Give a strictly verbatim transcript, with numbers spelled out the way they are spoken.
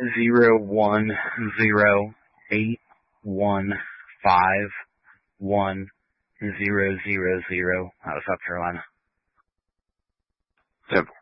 zero one zero eight one five one zero zero zero out of South Carolina. Simple.